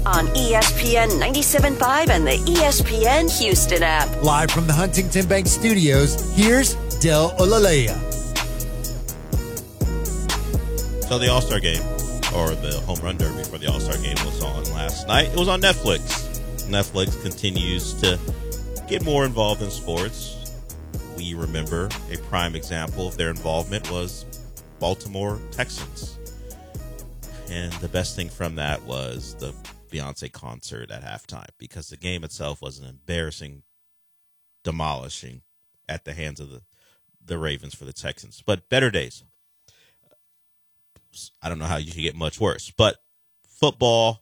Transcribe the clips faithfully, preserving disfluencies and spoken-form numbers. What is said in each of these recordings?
on E S P N ninety-seven point five and the E S P N Houston app. Live from the Huntington Bank Studios, here's Del Olalea. So the All-Star game, or the Home Run Derby for the All-Star game, was on last night. It was on Netflix. Netflix continues to get more involved in sports. We remember a prime example of their involvement was Baltimore Texans. And the best thing from that was the Beyonce concert at halftime, because the game itself was an embarrassing demolishing at the hands of the, the Ravens for the Texans. But better days. I don't know how you can get much worse. But football,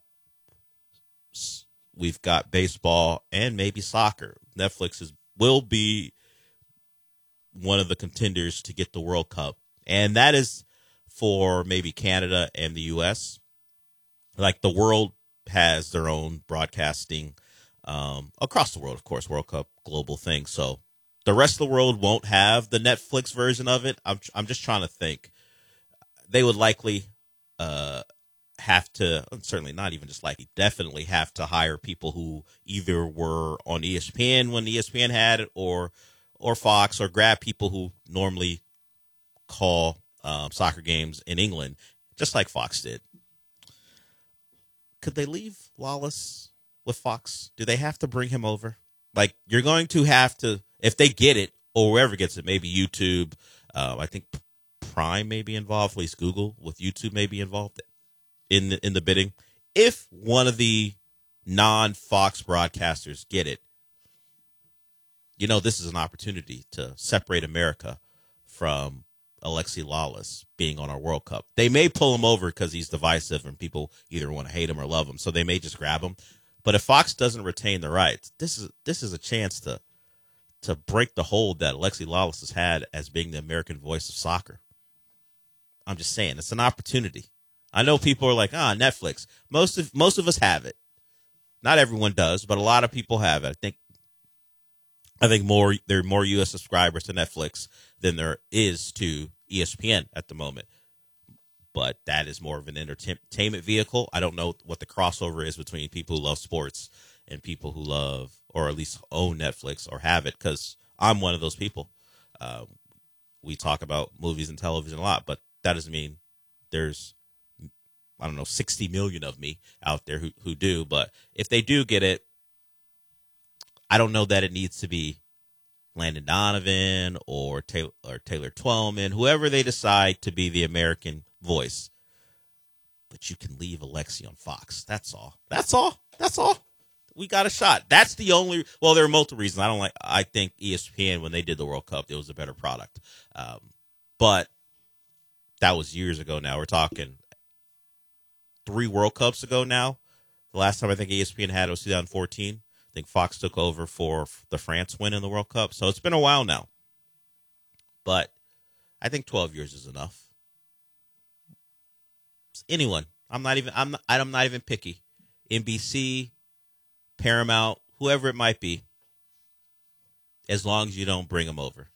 we've got baseball, and maybe soccer. Netflix is, will be one of the contenders to get the World Cup. And that is for maybe Canada and the U S. Like, the world has their own broadcasting um, across the world, of course, World Cup, global thing. So the rest of the world won't have the Netflix version of it. I'm I'm just trying to think. They would likely uh, have to, certainly not even just likely, definitely have to hire people who either were on E S P N when E S P N had it, or or Fox, or grab people who normally call um, soccer games in England, just like Fox did. Could they leave Lawless with Fox? Do they have to bring him over? Like, you're going to have to, if they get it, or whoever gets it, maybe YouTube, uh, I think Prime may be involved, at least Google with YouTube may be involved in the, in the bidding. If one of the non-Fox broadcasters get it, you know, this is an opportunity to separate America from Alexi Lawless being on our World Cup. They may pull him over because he's divisive and people either want to hate him or love him, so they may just grab him. But if Fox doesn't retain the rights, this is this is a chance to to break the hold that Alexi Lawless has had as being the American voice of soccer. I'm just saying, it's an opportunity. I know people are like, ah, Netflix. Most of most of us have it. Not everyone does, but a lot of people have it. I think I think more there are more U S subscribers to Netflix than there is to E S P N at the moment. But that is more of an entertainment vehicle. I don't know what the crossover is between people who love sports and people who love, or at least own Netflix or have it, because I'm one of those people. Uh, we talk about movies and television a lot, but that doesn't mean there's, I don't know, sixty million of me out there who, who do. But if they do get it, I don't know that it needs to be Landon Donovan or Taylor, or Taylor Twellman, whoever they decide to be the American voice. But you can leave Alexi on Fox. That's all. That's all. That's all. We got a shot. That's the only. Well, there are multiple reasons. I don't like. I think E S P N, when they did the World Cup, it was a better product. Um, but that was years ago. Now we're talking three World Cups ago. Now, the last time I think E S P N had it was two thousand fourteen. I think Fox took over for the France win in the World Cup. So it's been a while now. But I think twelve years is enough. Anyone. I'm not even I'm not, I'm not even picky. N B C, Paramount, whoever it might be. As long as you don't bring them over.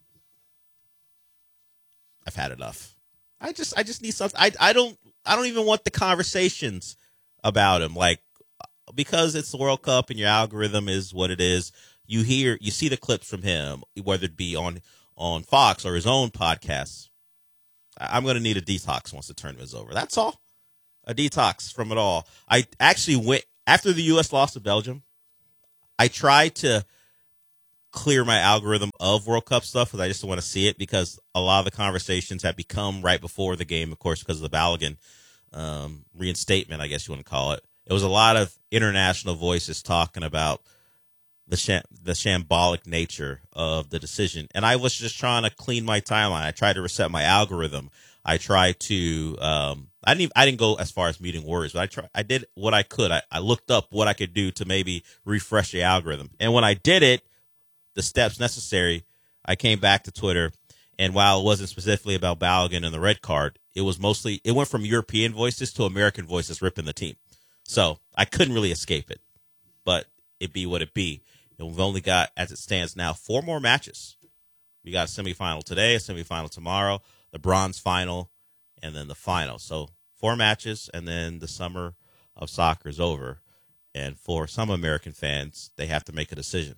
I've had enough. I just I just need something. I I don't I don't even want the conversations about him, like, because it's the World Cup and your algorithm is what it is. You hear, you see the clips from him, whether it be on, on Fox or his own podcasts. I'm going to need a detox once the tournament is over. That's all. A detox from it all. I actually went, after the U S lost to Belgium, I tried to clear my algorithm of World Cup stuff because I just want to see it, because a lot of the conversations have become right before the game, of course, because of the Balogun um, reinstatement, I guess you want to call it. It was a lot of international voices talking about the sham- the shambolic nature of the decision. And I was just trying to clean my timeline. I tried to reset my algorithm. I tried to, um, I didn't even, I didn't go as far as muting words, but I tried, I did what I could. I, I looked up what I could do to maybe refresh the algorithm. And when I did it, the steps necessary, I came back to Twitter. And while it wasn't specifically about Balogun and the red card, it was mostly, it went from European voices to American voices ripping the team. So I couldn't really escape it, but it be what it be. And we've only got, as it stands now, four more matches. We got a semifinal today, a semifinal tomorrow, the bronze final, and then the final. So four matches, and then the Summer of soccer is over. And for some American fans, they have to make a decision.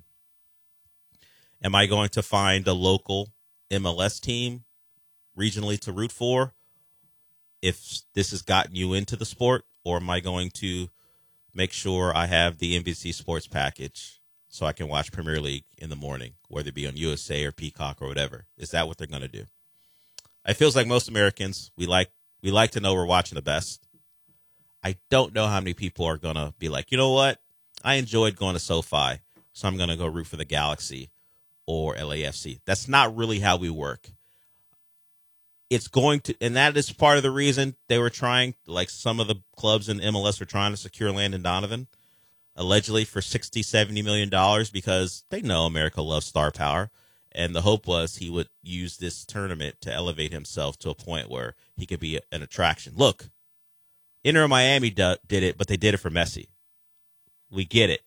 Am I going to find a local M L S team regionally to root for if this has gotten you into the sport? Or am I going to make sure I have the N B C Sports package so I can watch Premier League in the morning, whether it be on U S A or Peacock or whatever? Is that what they're going to do? It feels like most Americans, we like we like to know we're watching the best. I don't know how many people are going to be like, you know what? I enjoyed going to SoFi, so I'm going to go root for the Galaxy or L A F C. That's not really how we work. It's going to, and that is part of the reason they were trying, like some of the clubs in M L S were trying to secure Landon Donovan, allegedly for sixty, seventy million dollars, because they know America loves star power. And the hope was he would use this tournament to elevate himself to a point where he could be an attraction. Look, Inter Miami do, did it, but they did it for Messi. We get it.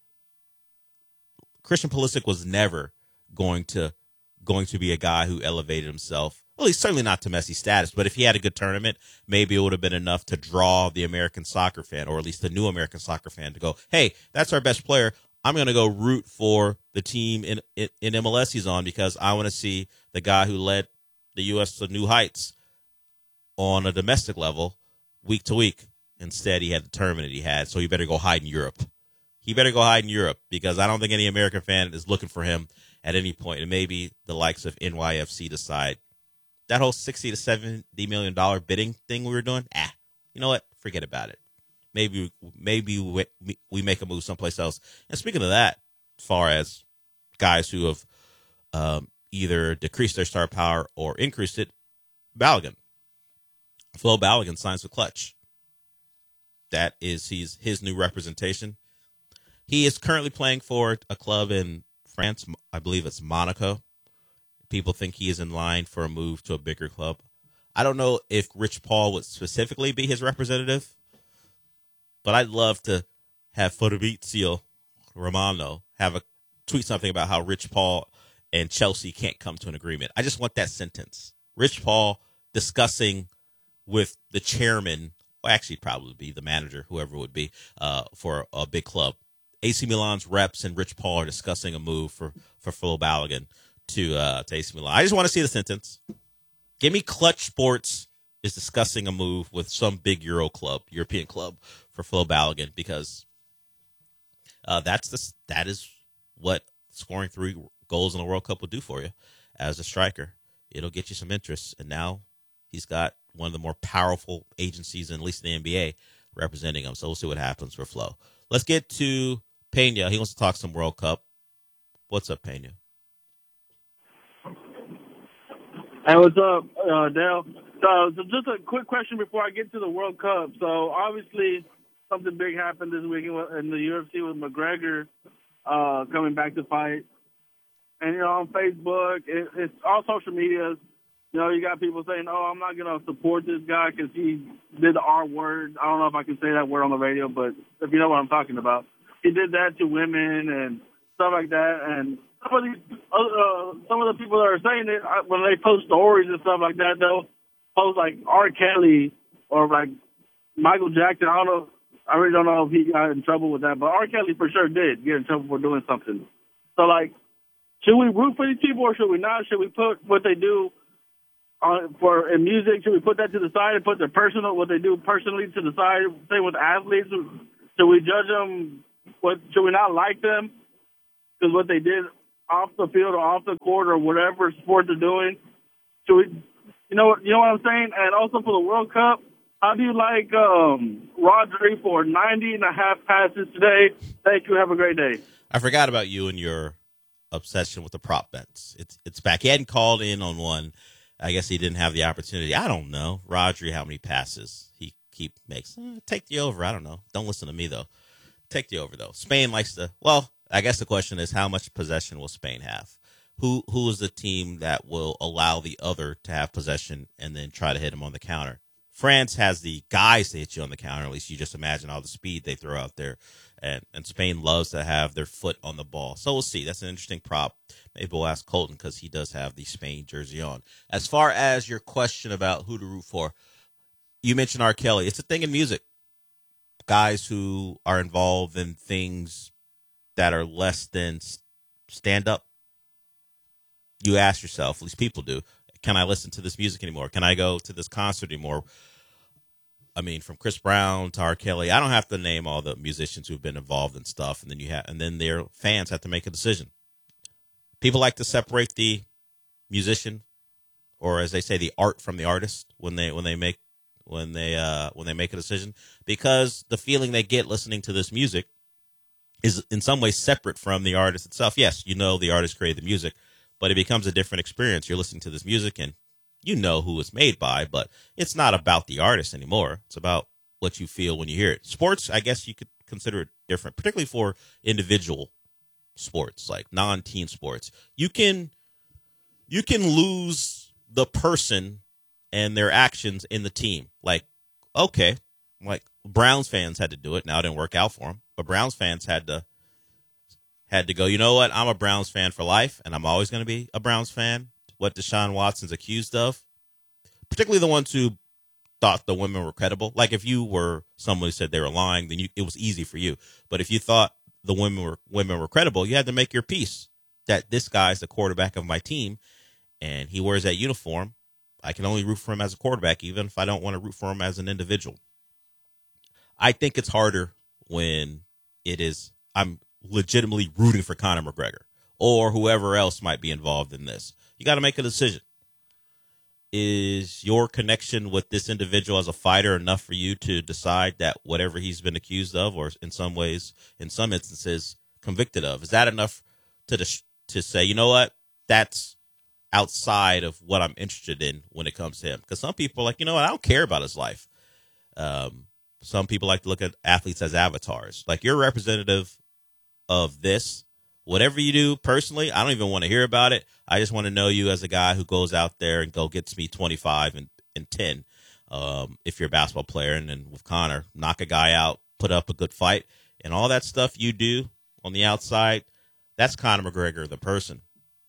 Christian Pulisic was never going to going to be a guy who elevated himself. Well, he's certainly not to Messi status, but if he had a good tournament, maybe it would have been enough to draw the American soccer fan, or at least the new American soccer fan, to go, hey, that's our best player. I'm going to go root for the team in, in, in M L S he's on because I want to see the guy who led the U S to new heights on a domestic level week to week. Instead, he had the tournament he had, so he better go hide in Europe. He better go hide in Europe because I don't think any American fan is looking for him at any point. And maybe the likes of N Y F C decide that whole sixty to seventy million dollars bidding thing we were doing, ah, you know what? Forget about it. Maybe maybe we, we make a move someplace else. And speaking of that, as far as guys who have um, either decreased their star power or increased it, Balogun. Flo Balogun signs with Clutch. That is he's his new representation. He is currently playing for a club in France. I believe it's Monaco. People think he is in line for a move to a bigger club. I don't know if Rich Paul would specifically be his representative, but I'd love to have Fabrizio Romano have a tweet something about how Rich Paul and Chelsea can't come to an agreement. I just want that sentence. Rich Paul discussing with the chairman, well, actually probably be the manager, whoever it would be, uh, for a big club. A C Milan's reps and Rich Paul are discussing a move for, for Flo Balogun to, uh, to A C Milan. I just want to see the sentence. Give me Clutch Sports is discussing a move with some big Euro club, European club, for Flo Balogun, because uh, that's the, that is what scoring three goals in the World Cup will do for you as a striker. It'll get you some interest, and now he's got one of the more powerful agencies, in at least in the N B A, representing him. So we'll see what happens for Flo. Let's get to Pena. He wants to talk some World Cup. What's up, Pena? Hey, what's up, uh, Dale? So, so just a quick question before I get to the World Cup. So obviously something big happened this weekend in the U F C with McGregor uh, coming back to fight. And, you know, on Facebook, it, it's all social media. You know, you got people saying, oh, I'm not going to support this guy because he did the R word. I don't know if I can say that word on the radio, but if you know what I'm talking about. He did that to women and stuff like that. And some of these, uh, some of the people that are saying it, when they post stories and stuff like that, they'll post like R. Kelly or like Michael Jackson. I don't know. I really don't know if he got in trouble with that, but R. Kelly for sure did get in trouble for doing something. So, like, should we root for these people or should we not? Should we put what they do on, for in music? Should we put that to the side and put their personal, what they do personally to the side? Same with athletes. Should we judge them? What should we not like them because what they did off the field or off the court or whatever sport they're doing? Should we, you know what, you know what I'm saying? And also for the World Cup, how do you like um, Rodri for ninety and a half passes today? Thank you. Have a great day. I forgot about you and your obsession with the prop bets. It's it's back. He hadn't called in on one. I guess he didn't have the opportunity. I don't know. Rodri, how many passes he keep makes? Eh, take the over. I don't know. Don't listen to me, though. Take the over, though. Spain likes to, well, I guess the question is how much possession will Spain have? Who Who is the team that will allow the other to have possession and then try to hit him on the counter? France has the guys to hit you on the counter. At least you just imagine all the speed they throw out there. And, and Spain loves to have their foot on the ball. So we'll see. That's an interesting prop. Maybe we'll ask Colton because he does have the Spain jersey on. As far as your question about who to root for, you mentioned R. Kelly. It's a thing in music. guys who are involved in things that are less than stand up, you ask yourself, at least people do, can I listen to this music anymore? Can I go to this concert anymore? I mean, from Chris Brown to R. Kelly, I don't have to name all the musicians who've been involved in stuff, and then you have, and then their fans have to make a decision. People like to separate the musician, or as they say, the art from the artist when they when they make when they uh, when they make a decision, because the feeling they get listening to this music is in some ways separate from the artist itself. Yes, you know the artist created the music, but it becomes a different experience. You're listening to this music and you know who it's made by, but it's not about the artist anymore. It's about what you feel when you hear it. Sports, I guess you could consider it different, particularly for individual sports, like non-team sports. You can you can lose the person and their actions in the team. Like, okay, like Browns fans had to do it. Now it didn't work out for them, but Browns fans had to had to go, you know what, I'm a Browns fan for life, and I'm always going to be a Browns fan. What Deshaun Watson's accused of, particularly the ones who thought the women were credible. Like if you were someone who said they were lying, then you, it was easy for you. But if you thought the women were women were credible, you had to make your peace that this guy's the quarterback of my team, and he wears that uniform. I can only root for him as a quarterback, even if I don't want to root for him as an individual. I think it's harder when it is I'm legitimately rooting for Conor McGregor or whoever else might be involved in this. You got to make a decision. Is your connection with this individual as a fighter enough for you to decide that whatever he's been accused of, or in some ways, in some instances, convicted of, is that enough to to say, you know what, that's outside of what I'm interested in when it comes to him? Because some people are like, you know what, I don't care about his life. Um, some people like to look at athletes as avatars. Like, you're a representative of this. Whatever you do personally, I don't even want to hear about it. I just want to know you as a guy who goes out there and go gets me twenty-five and, and ten. Um, if you're a basketball player, and then with Conor, knock a guy out, put up a good fight, and all that stuff you do on the outside, that's Conor McGregor, the person.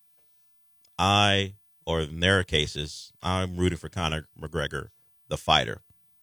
I, or in their cases, I'm rooting for Conor McGregor, the fighter.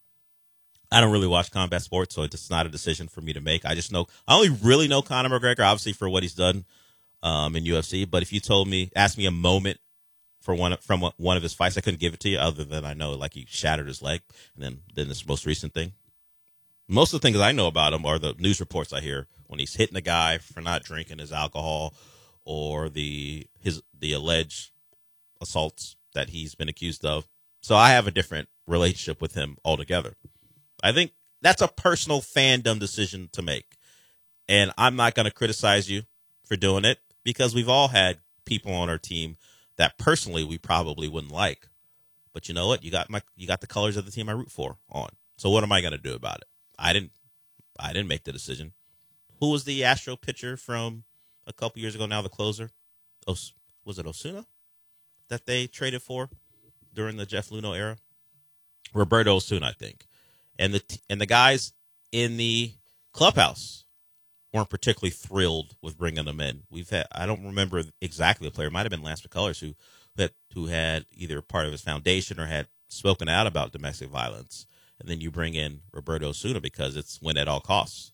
I don't really watch combat sports, so it's not a decision for me to make. I just know, I only really know Conor McGregor, obviously, for what he's done um, in U F C. But if you told me, asked me a moment for one from one of his fights, I couldn't give it to you, other than I know, like, he shattered his leg, and then then this most recent thing. Most of the things I know about him are the news reports I hear when he's hitting a guy for not drinking his alcohol, or the his the alleged assaults that he's been accused of. So I have a different relationship with him altogether. I think that's a personal fandom decision to make. And I'm not going to criticize you for doing it, because we've all had people on our team that personally we probably wouldn't like. But you know what? You got my you got the colors of the team I root for on. So what am I going to do about it? I didn't I didn't make the decision. Who was the Astro pitcher from a couple years ago now, the closer? Os, was it Osuna that they traded for during the Jeff Luhnow era? Roberto Osuna, I think. And the and the guys in the clubhouse weren't particularly thrilled with bringing them in. We've had, I don't remember exactly the player. It might have been Lance McCullers who that who had either part of his foundation or had spoken out about domestic violence. And then you bring in Roberto Osuna because it's win at all costs.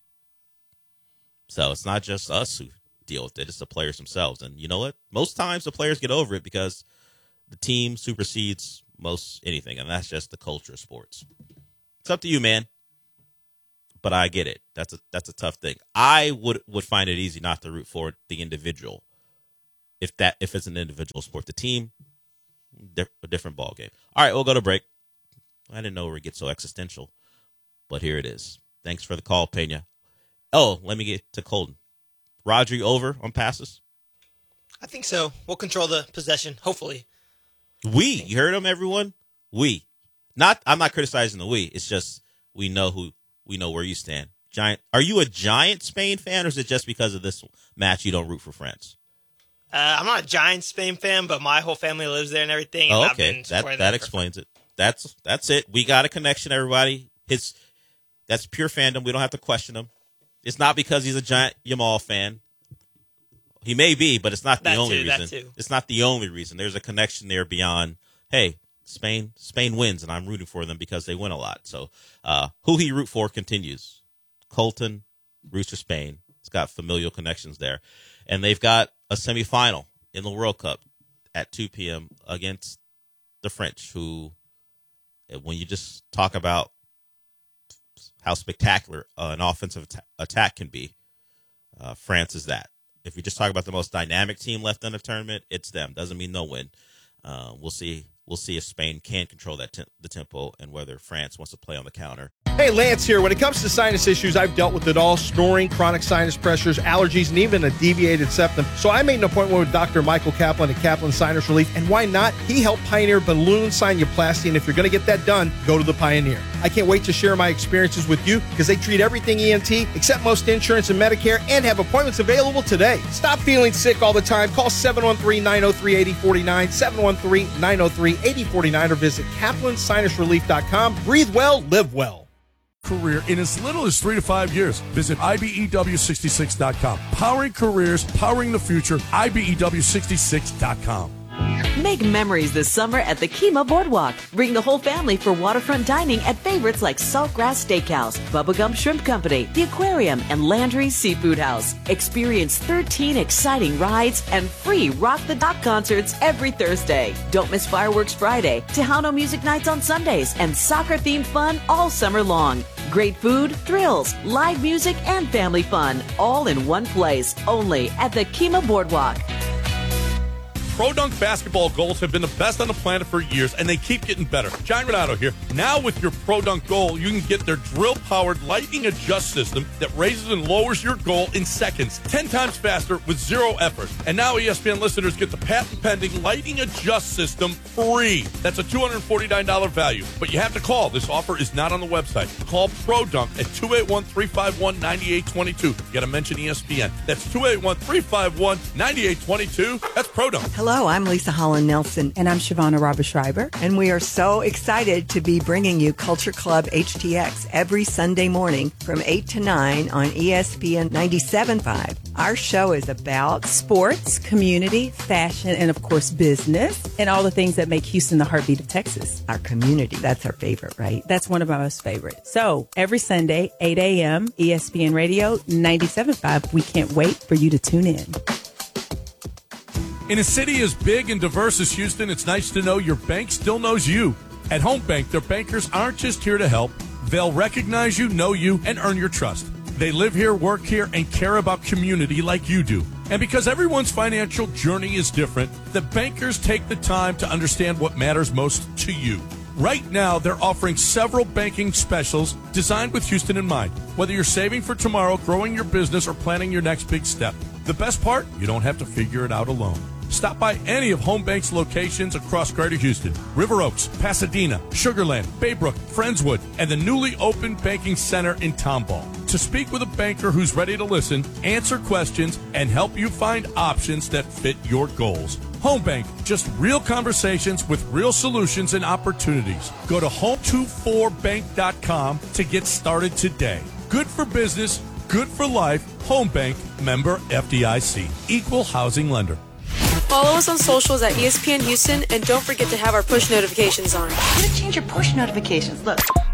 So it's not just us who deal with it; it's the players themselves. And you know what? Most times the players get over it because the team supersedes most anything, and that's just the culture of sports. It's up to you, man. But I get it. That's a that's a tough thing. I would would find it easy not to root for the individual. If that if it's an individual sport, the team, a different ball game. All right, we'll go to break. I didn't know we'd get so existential, but here it is. Thanks for the call, Pena. Oh, let me get to Colton. Rodri over on passes? I think so. We'll control the possession, hopefully. We, you heard him, everyone? We. Not. I'm not criticizing the we. It's just we know who we know where you stand. Giant. Are you a giant Spain fan, or is it just because of this match you don't root for France? Uh, I'm not a giant Spain fan, but my whole family lives there and everything. And oh, I've okay. been That that, that explains it. That's that's it. We got a connection, everybody. His that's pure fandom. We don't have to question him. It's not because he's a giant Yamal fan. He may be, but it's not the that only too, that reason. too. It's not the only reason. There's a connection there beyond, hey, Spain Spain wins, and I'm rooting for them because they win a lot. So uh, who he root for continues. Colton, Rooster Spain. It's got familial connections there. And they've got a semifinal in the World Cup at two p.m. against the French, who, when you just talk about how spectacular uh, an offensive at- attack can be, uh, France is that. If you just talk about the most dynamic team left in the tournament, it's them. Doesn't mean no win. Uh, we'll see. We'll see if Spain can control that te- the tempo and whether France wants to play on the counter. Hey, Lance here. When it comes to sinus issues, I've dealt with it all. Snoring, chronic sinus pressures, allergies, and even a deviated septum. So I made an appointment with Doctor Michael Kaplan at Kaplan Sinus Relief. And why not? He helped pioneer balloon sinuplasty. And if you're going to get that done, go to the Pioneer. I can't wait to share my experiences with you because they treat everything E N T, accept most insurance and Medicare, and have appointments available today. Stop feeling sick all the time. Call seven one three, nine oh three, eight oh four nine, seven one three, nine oh three, eight oh four nine, or visit kaplan sinus relief dot com. Breathe well, live well. Career in as little as three to five years. Visit I B E W sixty-six dot com. Powering careers, powering the future, I B E W sixty-six dot com. Make memories this summer at the Kima Boardwalk. Bring the whole family for waterfront dining at favorites like Saltgrass Steakhouse, Bubba Gump Shrimp Company, The Aquarium, and Landry's Seafood House. Experience thirteen exciting rides and free Rock the Dock concerts every Thursday. Don't miss Fireworks Friday, Tejano Music Nights on Sundays, and soccer-themed fun all summer long. Great food, thrills, live music, and family fun, all in one place, only at the Kima Boardwalk. Pro Dunk basketball goals have been the best on the planet for years, and they keep getting better. John Renato here. Now with your Pro Dunk goal, you can get their drill-powered lightning adjust system that raises and lowers your goal in seconds, ten times faster with zero effort. And now E S P N listeners get the patent-pending lightning adjust system free. That's a two hundred forty-nine dollars value, but you have to call. This offer is not on the website. Call Pro Dunk at two eight one, three five one, nine eight two two. You got to mention E S P N. That's two eight one, three five one, nine eight two two. That's Pro Dunk. Hello, I'm Lisa Holland Nelson. And I'm Shavonna Robber Schreiber. And we are so excited to be bringing you Culture Club H T X every Sunday morning from eight to nine on E S P N ninety-seven point five. Our show is about sports, community, fashion, and of course business, and all the things that make Houston the heartbeat of Texas. Our community. That's our favorite, right? That's one of our most favorite. So every Sunday, eight a.m., E S P N Radio ninety-seven point five. We can't wait for you to tune in. In a city as big and diverse as Houston, it's nice to know your bank still knows you. At Home Bank, their bankers aren't just here to help. They'll recognize you, know you, and earn your trust. They live here, work here, and care about community like you do. And because everyone's financial journey is different, the bankers take the time to understand what matters most to you. Right now, they're offering several banking specials designed with Houston in mind. Whether you're saving for tomorrow, growing your business, or planning your next big step. The best part? You don't have to figure it out alone. Stop by any of Home Bank's locations across Greater Houston, River Oaks, Pasadena, Sugar Land, Baybrook, Friendswood, and the newly opened Banking Center in Tomball. To speak with a banker who's ready to listen, answer questions, and help you find options that fit your goals. Home Bank, just real conversations with real solutions and opportunities. Go to home two four bank dot com to get started today. Good for business, good for life. Home Bank, member F D I C, equal housing lender. Follow us on socials at E S P N Houston, and don't forget to have our push notifications on. I'm going to change your push notifications. Look.